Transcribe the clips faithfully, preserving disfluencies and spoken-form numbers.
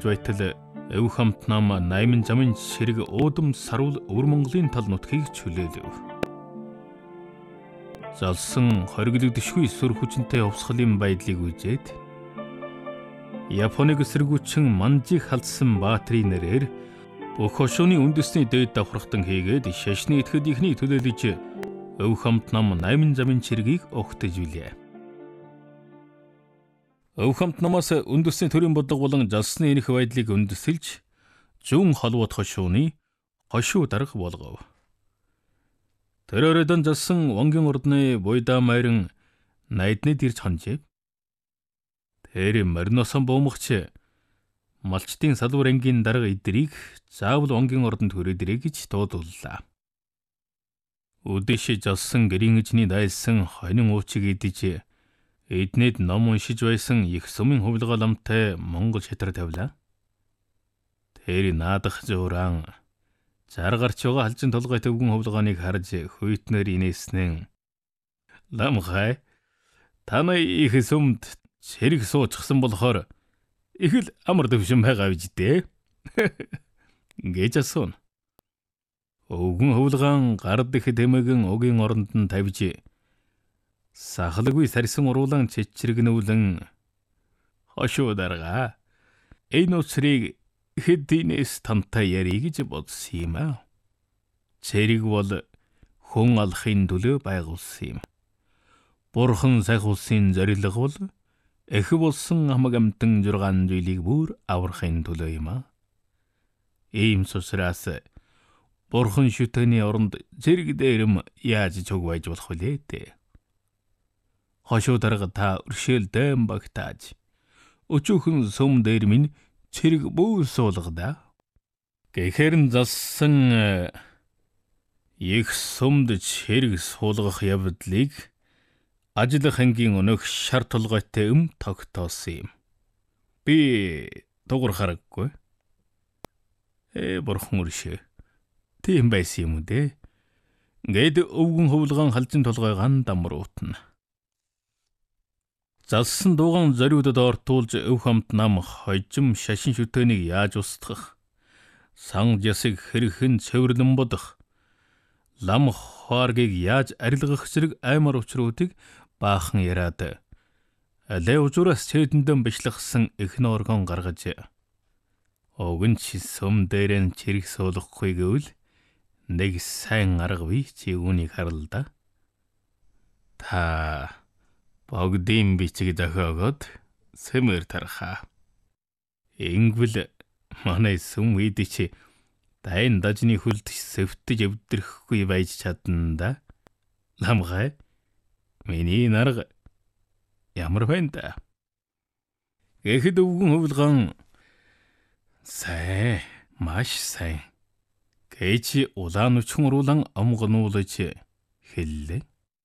байтал өв хамт нам найман замын ширэг уудам сарвал өвөр Монголын тал нутгийг чөлөөлөв. Залсан хориглогдшгүй сүр хүчнтэй хувьсгалын байдлыг үзээд Японыг эсэргүүцэн Манжийг халдсан баатрийн нэрээр бүх хошууны үндэсний дээд давхрахтан хийгээд шашны итгэд ихний төлөөлөж өв хамт нам найман замын чиргийг огтж билээ. Өв хамт намаас үндэсний төрийн бодлого болон залсны энх байдлыг үндэслэж зүүн холбот хошууны хошуу дарга болгов. Тэр оройдон залсан Вонгийн урдны буйдаа майран найднад ирж ханжээ. Тэр мориносон буумагч малчтын салбар ангийн дарга эдрийг заавал Вонгийн ордонд хүрээдэрэй гэж дуудууллаа. Үдэш залсан гэрийн эзний дайлсан хонин уучиг идэж эднэд ном уншиж байсан их сумын хувилгаа ламтай Монгол шатар тавилаа. Тэр наадах зууран заргарч байгаа халжин толгой төвгөн хувилгааныг харж хүйтнэр инээснэн ламхай танай их сумд чирэг суучихсан болохоор их л амар төвшин байгаа биз дээ гэж асууна. Өвгөн хувилгаан гард их тэмэгэн угийн оронд нь тавьж сахалгүй сарсан уруулан чичрэгнүүлэн хошуу дарга энэ уцрыг хэдийнээс тантай ярих гэж бодсон юм аа. Цэрэг бол хүн алахын төлөө байгуулсан юм. Бурхан сайх улсын зорилго бол эх болсон хамаг амтан жургаан зүйлийг бүр аврахын төлөө юм аа. Ийм сусраас Бурхан шүтэний оронд зэрэг дээрэм яаж чуг байж болох вүлээ дээ. Хошуу дарга та өршөөл дэм багтааж өчүүхэн сум дээр минь цэрэг бүү суулгада. Гэхээр нь залсан их сумд цэрэг суулгах явдлыг ажиллах ангийн өнөх шар толгойтой юм тогтоосон юм. Би дугур хараггүй. Э бурхан өршөө. Тийм байсан юм уу дээ. Гэд өвгөн хувилгаан халжин толгойгоо дамруутна. Залсан дууган зориудад ортуулж өв хамт нам хожим шашин шүтэнийг яаж устгах, сан ясыг хэрхэн цэвэрлэн бодох, лам хоаргийг яаж арилгах зэрэг аймар учруудыг баахан яриад алей ужуураас цээдэндэн бичлэгсэн эхнэ оргон гаргаж огн чи сум дээрэн чирэг суулгахгүй гэвэл нэг сайн арга бий чи үүнийг харалда. Та богдын бичиг зохиогоод сэмэр тархаа. Ингвэл манай сүм үед чи дайн дажны хүлд сэвтэж өвдөрөхгүй байж чадна да. Ламгай миний нарга ямар байна да. Гэхэд өвгөн хувилгаан сайн маш сайн гэж улаан өчгөн уруулан амгануулж хэллээ.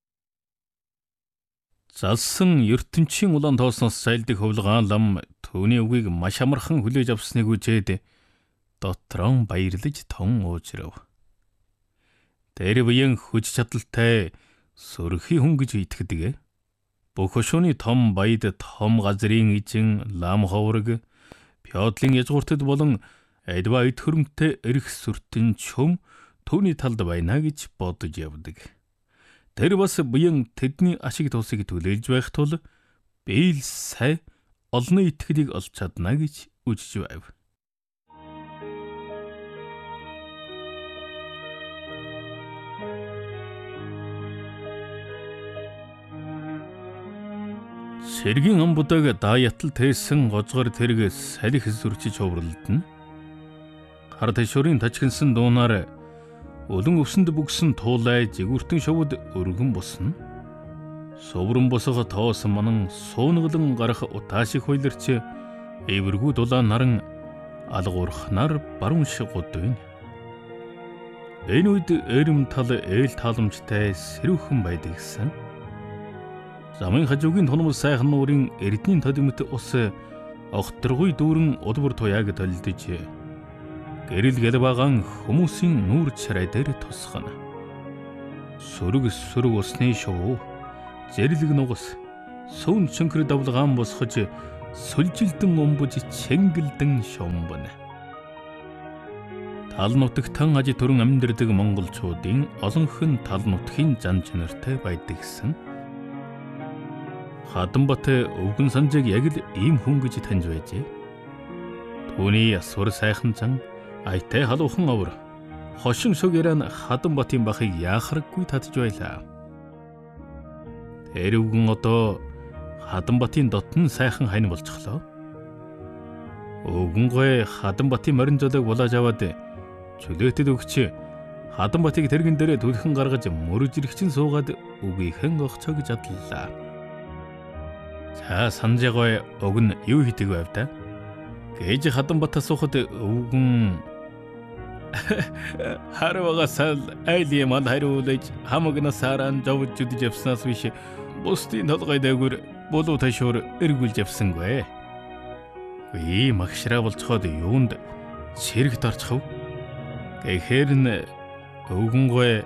Залсан ертөнцийн улаан тоосноос сайлдаг хувилгаан лам түүний үгийг маш амархан хүлээж авсныг үзээд дотроо баярлаж тун уужрав. Тэр биеийн хүч чадалтай сөрхий хүн гэж итгэдэг. Бүх хошууны том баяд том газрын эзэн лам ховрог пёодлын язгууртад болон адва эд хөрөмтэй эрх сүртэн чөм түүний талд байна гэж бодож явдаг. Тэр бас буян тэдний ашиг тусыг түлээлж байх тул би л сай олонний итгэлийг олж чадна гэж үзэж байв. Сэргийн амбудаг даятал тээсэн гозгор тэрэг салих сүрчиж хувралдана. Хар тэшүүрийн тажигнсан дуунаар өлөн өвсөнд бүгсэн туулай зэгүртэн шовд өргөн босно. Соврон босго тоос манан суунгалан гарах утаашиг хойлорч эвэргүү дулаан наран алгуурхнаар баруун шигуд байна. Энэ үед эрэм тал ээл тааламжтай сэрүүхэн байдаг гэсэн. Замын хажуугийн тунмал сайхан нуурын эрдний тодимт ус огторгой дүүрэн удвар туяаг толдож гэрэл гэлбагаан хүмүүсийн нүүр царай дээр тусгана. Сүрэг сүрэг усны шувуу, зэрлэг нугас, сүүн чөнхөр давлгаан босгож сүлжилдэн өмбөж чэнгэлдэн шомбон. Тал нутагтан аж төрөн амьдардаг монголчуудын олонх нь тал нутгийн зан чанартай байдаг гэсэн. Хадамбат өвгөн санжийг яг л ийм хүн гэж таньж байжээ. Түүний асвар сайхан зан, айтай халуухан овор, хошин шогэрэн Хадамбатын бахыг яахаргүй татж байлаа. Тэр өвгөн одоо Хадамбатын дотн сайхан хань болчихлоо. Өвгөнгөө Хадамбатын морин золыг булааж аваад чөлөөтэд өгч Хадамбатыг тэргэн дээрээ түлхэн гаргаж мөрөж ирэгчин суугаад үгийнхэн огцоо гэж адлаа. За санжаагүй уг нь юу хийдэг байв та? Гэж Хадамбатаас сухад өвгөн харвагасал айли мал хариулж хамагнасаран жавж зүдж явснаас биш бусдын толгой дээгүр болоо ташуур эргүүлж явсангүй. Үе магшраа болцоход юунд сэрэг тарчхав? Гэхээр н өвгөнгөө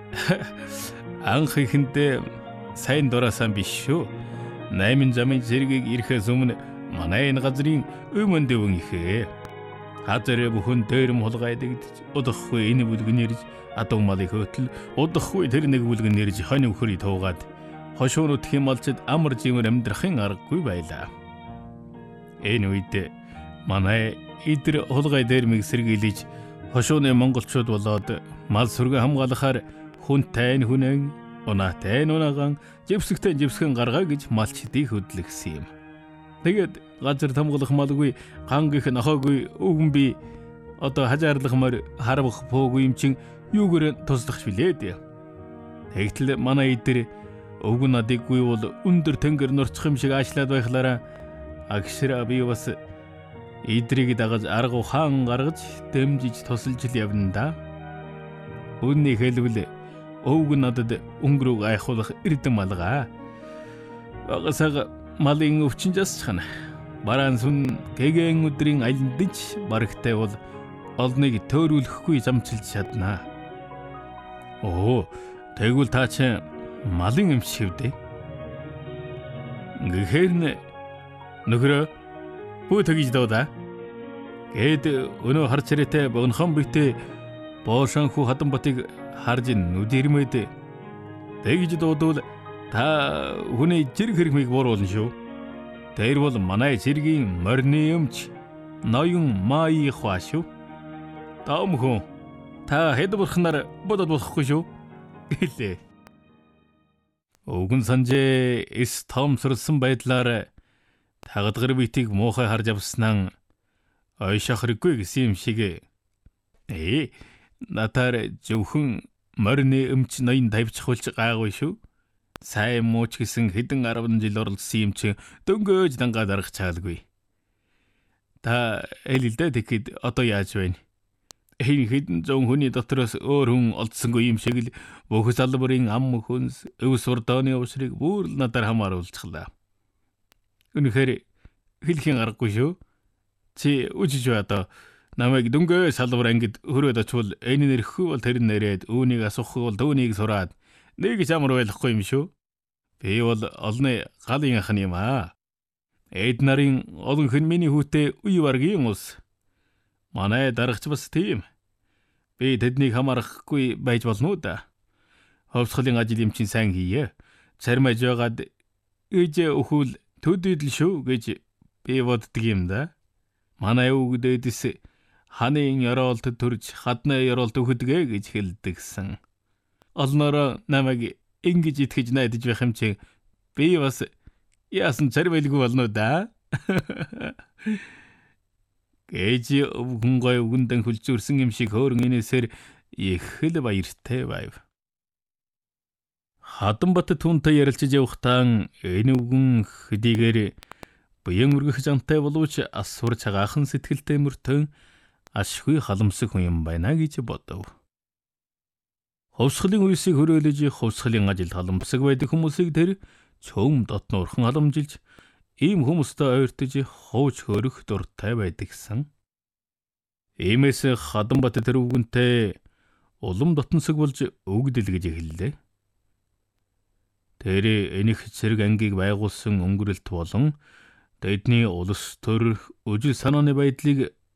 анх ихэндээ сайн дураасан биш шүү. Наймын замын зэргийг ирэхээс өмнө манай энэ газрын өмнө дэвэн ихээ. Хазар бүхэн дээрм хулгайдаг удахгүй энэ бүлгэн ирж адуу малыг хөтөл удахгүй тэр нэг бүлгэн ирж хонь өхөрийг туугаад хошуунуудын малчид амар жимэр амьдрахын аргагүй байлаа. Энэ үед манай идэр хулгай дээрмийг сэргийлж хошууны монголчууд болоод мал сүргэ хамгаалахаар хүнтэй хүнэн унаатай нунаган живсгтэй живсгэн гаргаа гэж малчдыг хөдлөгсөн юм. Тэгээд газар тамгалах малгүй хангийнх нохоогүй өвгөн би одоо хажаарлахмаар харвах поогүй юм чин юугээр туслах билээ. Тэгтэл манай идэр өвгөн надыггүй бол өндөр тэнгэр нурчих юм шиг аашлаад байхлаараа агшраа би бас идрийг дагаж арга ухаан гаргаж дэмжиж тусалж л явна да. Үүнийг хэлбэл өвгөн надад өнгөрөг айхуулах эрдэм малгаа. Багасаа малын өвчин жасчихна. Бараан сүн гэгэн өдрийн айландж барагтай бол олныг төөрүүлэхгүй замчилж чаднаа. Оо, тэгвэл та чи малын эмчивдэ. Гэхээр нөхрөө бүү тэгж дуудаа. Гэд өнөө харч ирээтэй богнохон битээ боошанху Хадамбатыг харж нүдэрмэд тэгж дуудвал та хүний жирэг хэрмийг бууруулна шүү. Тэр бол манай жиргийн морины өмч ноён май хаа шүү. Таамхөө та хэд бурхнаар бодод болохгүй шүү гэлээ. Өвгөн санжээ эс тоомсорсон байдлаар тагадгар битийг муухай харж авснаа ойшох хэрэггүй гэсэн юм шиг. Ээ, натаар зөвхөн морины өмч ноён тавьчихулж гайгүй шүү. Сайн мууч гэсэн хэдэн арван жил оролцсон юм чи дөнгөөж дангаа дарах чаалгүй. Та элэлдэ тэгэхэд одоо яаж байна? Энэ хэдэн зуун хүний дотроос өөр хүн олдсонгүй юм шиг л бүх салбарын ам хүнс өв сурдооны уушрыг бүр л надаар хамааруулчихлаа. Үнэхээр хэлхийн аргагүй шүү. Чи үжиж бай. Намайг дөнгөө салбар ангид хөрөөд очвол энэ нэрхгүй бол тэр нэрээд үүнийг асуухгүй бол түүнийг сураад нэг ч амар байхгүй юм шүү. Би бол олны галын ах юм аа. Эд нарын олон хүн миний хүүтэй үе варгийн ус. Манай дарагч бас тийм. Би тэднийг хамаарахгүй байж болно да. Ховсхолын ажил юм чинь сайн хийе. Цармаж байгаад ээжээ өхвөл төдийдл шүү гэж би боддөг юм да. Манай өвгдөөдс ханын ёроолт төрж хадны ёроолт өгдөг гэж хэлдэгсэн. Олноро намайг ингэж итгэж найдаж байх юм чи би бас яасан царвэлгүй болно да. Гэж өвгөн гой өвгөндөн хөлзөөрсөн юм шиг хөөрөн инээсээр их л баяртай байв. Хадамбат түүнтэй ярилцж явахдаа энэ өвгөн хэдийгээр буян өргөх жантай боловч асвар цагаахан сэтгэлтэй мөртөө ашгүй халамсаг хүн юм байна гэж бодов. Ховсхолын үеийг хөрөөлөж ховсхолын ажилд халамсаг байдаг хүмүүсийг тэр цөм дотн урхан халамжилж ийм хүмүүстэй ойртож хууч хөрөх дуртай байдаг гэсэн. Иймээс Хадамбат тэр өвгөнтэй улам дотносог болж өгдөл гэж хэллээ. Тэр энэх зэрэг ангийг байгуулсан өнгөрөлт болон Тэдний улс төрөх, үжил санааны байдлыг